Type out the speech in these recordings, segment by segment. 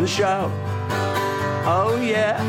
and shout. Oh yeah,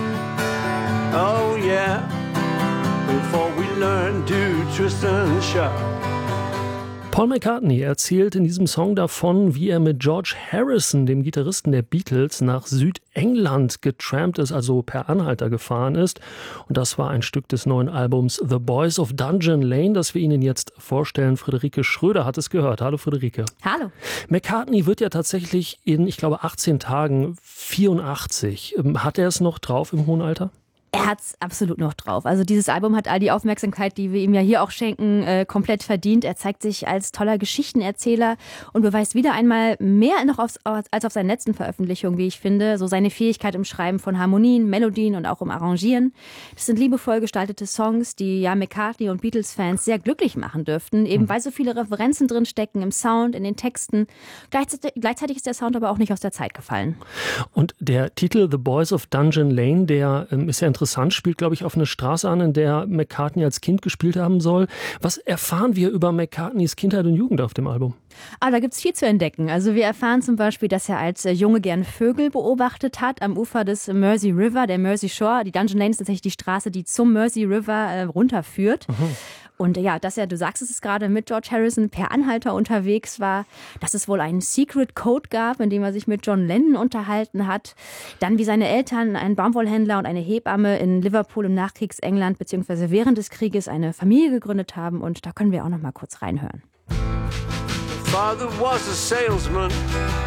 before we learn to twist and shout. Paul McCartney erzählt in diesem Song davon, wie er mit George Harrison, dem Gitarristen der Beatles, nach Südengland getrampt ist, also per Anhalter gefahren ist. Und das war ein Stück des neuen Albums The Boys of Dungeon Lane, das wir Ihnen jetzt vorstellen. Friederike Schröder hat es gehört. Hallo Friederike. Hallo. McCartney wird ja tatsächlich in, ich glaube, 18 Tagen 84. Hat er es noch drauf im hohen Alter? Er hat's absolut noch drauf. Also dieses Album hat all die Aufmerksamkeit, die wir ihm ja hier auch schenken, komplett verdient. Er zeigt sich als toller Geschichtenerzähler und beweist wieder einmal mehr noch als auf seinen letzten Veröffentlichungen, wie ich finde, so seine Fähigkeit im Schreiben von Harmonien, Melodien und auch im Arrangieren. Das sind liebevoll gestaltete Songs, die ja McCartney und Beatles-Fans sehr glücklich machen dürften, eben weil so viele Referenzen drin stecken im Sound, in den Texten. Gleichzeitig ist der Sound aber auch nicht aus der Zeit gefallen. Und der Titel The Boys of Dungeon Lane, der ist ja interessant, spielt, glaube ich, auf eine Straße an, in der McCartney als Kind gespielt haben soll. Was erfahren wir über McCartneys Kindheit und Jugend auf dem Album? Da gibt's viel zu entdecken. Also wir erfahren zum Beispiel, dass er als Junge gern Vögel beobachtet hat am Ufer des Mersey River, der Mersey Shore. Die Dungeon Lane ist tatsächlich die Straße, die zum Mersey River runterführt. Und ja, dass er, du sagst es gerade, mit George Harrison per Anhalter unterwegs war, dass es wohl einen Secret Code gab, in dem er sich mit John Lennon unterhalten hat. Dann wie seine Eltern, ein Baumwollhändler und eine Hebamme in Liverpool im Nachkriegsengland bzw. während des Krieges eine Familie gegründet haben. Und da können wir auch noch mal kurz reinhören. Father was a salesman